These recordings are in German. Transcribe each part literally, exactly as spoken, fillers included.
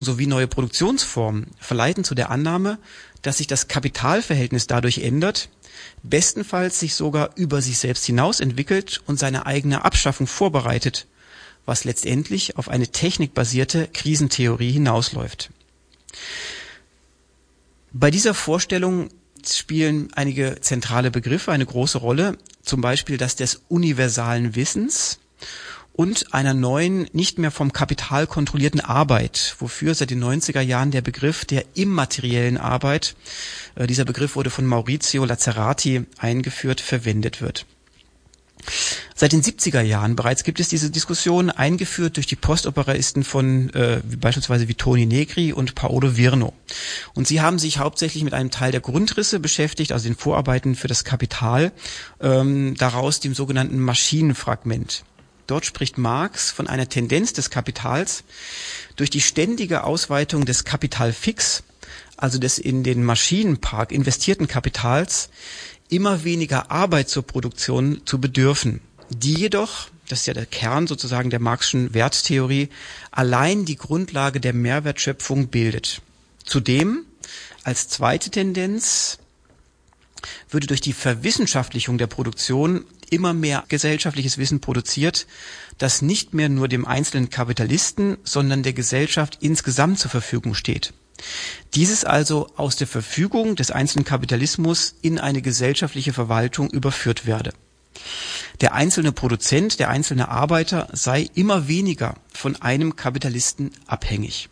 sowie neue Produktionsformen verleiten zu der Annahme, dass sich das Kapitalverhältnis dadurch ändert, bestenfalls sich sogar über sich selbst hinaus entwickelt und seine eigene Abschaffung vorbereitet, was letztendlich auf eine technikbasierte Krisentheorie hinausläuft. Bei dieser Vorstellung spielen einige zentrale Begriffe eine große Rolle, zum Beispiel das des universalen Wissens und einer neuen, nicht mehr vom Kapital kontrollierten Arbeit, wofür seit den neunziger Jahren der Begriff der immateriellen Arbeit, äh, dieser Begriff wurde von Maurizio Lazzarati eingeführt, verwendet wird. Seit den siebziger Jahren bereits gibt es diese Diskussion, eingeführt durch die Postoperaisten von äh, wie beispielsweise wie Toni Negri und Paolo Virno. Und sie haben sich hauptsächlich mit einem Teil der Grundrisse beschäftigt, also den Vorarbeiten für das Kapital, ähm, daraus dem sogenannten Maschinenfragment. Dort spricht Marx von einer Tendenz des Kapitals durch die ständige Ausweitung des Kapitalfix, also des in den Maschinenpark investierten Kapitals, immer weniger Arbeit zur Produktion zu bedürfen, die jedoch, das ist ja der Kern sozusagen der Marxischen Werttheorie, allein die Grundlage der Mehrwertschöpfung bildet. Zudem, als zweite Tendenz, würde durch die Verwissenschaftlichung der Produktion immer mehr gesellschaftliches Wissen produziert, das nicht mehr nur dem einzelnen Kapitalisten, sondern der Gesellschaft insgesamt zur Verfügung steht. Dieses also aus der Verfügung des einzelnen Kapitalismus in eine gesellschaftliche Verwaltung überführt werde. Der einzelne Produzent, der einzelne Arbeiter sei immer weniger von einem Kapitalisten abhängig.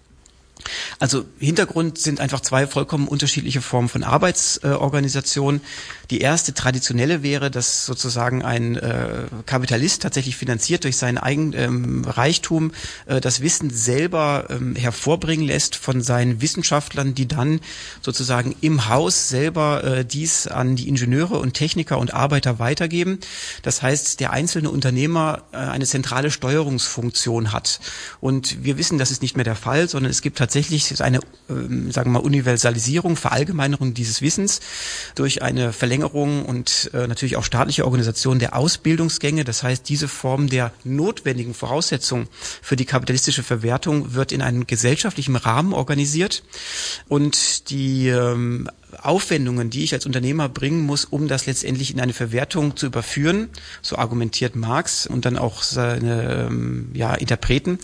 Also Hintergrund sind einfach zwei vollkommen unterschiedliche Formen von Arbeitsorganisation. Die erste traditionelle wäre, dass sozusagen ein äh, Kapitalist tatsächlich finanziert durch seinen eigenen ähm, Reichtum äh, das Wissen selber ähm, hervorbringen lässt von seinen Wissenschaftlern, die dann sozusagen im Haus selber äh, dies an die Ingenieure und Techniker und Arbeiter weitergeben. Das heißt, der einzelne Unternehmer äh, eine zentrale Steuerungsfunktion hat. Und wir wissen, das ist nicht mehr der Fall, sondern es gibt tatsächlich eine, ähm, sagen wir mal, Universalisierung, Verallgemeinerung dieses Wissens durch eine Verlängerung und äh, natürlich auch staatliche Organisation der Ausbildungsgänge. Das heißt, diese Form der notwendigen Voraussetzung für die kapitalistische Verwertung wird in einem gesellschaftlichen Rahmen organisiert und die ähm, Aufwendungen, die ich als Unternehmer bringen muss, um das letztendlich in eine Verwertung zu überführen, so argumentiert Marx und dann auch seine ähm, ja, Interpreten,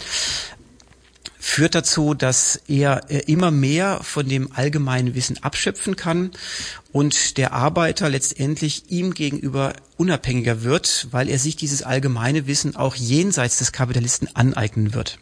führt dazu, dass er immer mehr von dem allgemeinen Wissen abschöpfen kann und der Arbeiter letztendlich ihm gegenüber unabhängiger wird, weil er sich dieses allgemeine Wissen auch jenseits des Kapitalisten aneignen wird.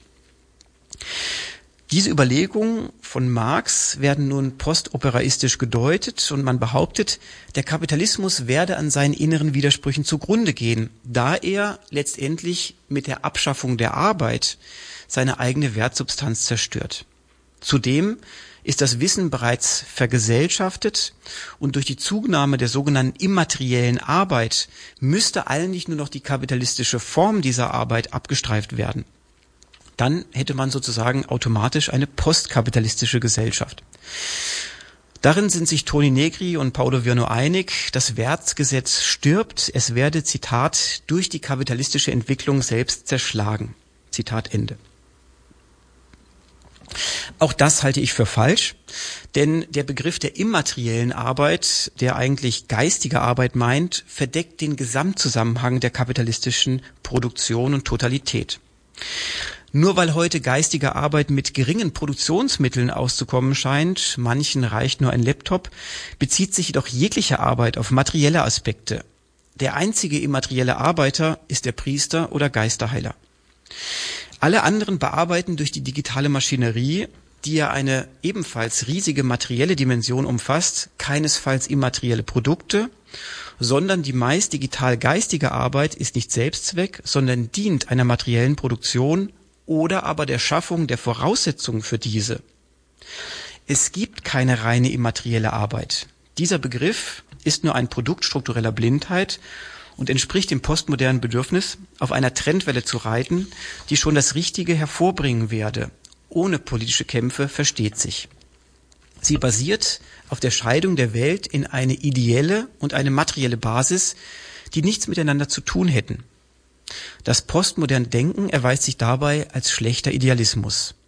Diese Überlegungen von Marx werden nun postoperaistisch gedeutet und man behauptet, der Kapitalismus werde an seinen inneren Widersprüchen zugrunde gehen, da er letztendlich mit der Abschaffung der Arbeit seine eigene Wertsubstanz zerstört. Zudem ist das Wissen bereits vergesellschaftet und durch die Zunahme der sogenannten immateriellen Arbeit müsste eigentlich nur noch die kapitalistische Form dieser Arbeit abgestreift werden. Dann hätte man sozusagen automatisch eine postkapitalistische Gesellschaft. Darin sind sich Toni Negri und Paolo Virno einig, das Wertgesetz stirbt, es werde, Zitat, durch die kapitalistische Entwicklung selbst zerschlagen. Zitat Ende. Auch das halte ich für falsch, denn der Begriff der immateriellen Arbeit, der eigentlich geistige Arbeit meint, verdeckt den Gesamtzusammenhang der kapitalistischen Produktion und Totalität. Nur weil heute geistige Arbeit mit geringen Produktionsmitteln auszukommen scheint, manchen reicht nur ein Laptop, bezieht sich jedoch jegliche Arbeit auf materielle Aspekte. Der einzige immaterielle Arbeiter ist der Priester oder Geisterheiler. Alle anderen bearbeiten durch die digitale Maschinerie, die ja eine ebenfalls riesige materielle Dimension umfasst, keinesfalls immaterielle Produkte, sondern die meist digital-geistige Arbeit ist nicht Selbstzweck, sondern dient einer materiellen Produktion oder aber der Schaffung der Voraussetzungen für diese. Es gibt keine reine immaterielle Arbeit. Dieser Begriff ist nur ein Produkt struktureller Blindheit und entspricht dem postmodernen Bedürfnis, auf einer Trendwelle zu reiten, die schon das Richtige hervorbringen werde. Ohne politische Kämpfe versteht sich. Sie basiert auf der Scheidung der Welt in eine ideelle und eine materielle Basis, die nichts miteinander zu tun hätten. Das postmoderne Denken erweist sich dabei als schlechter Idealismus.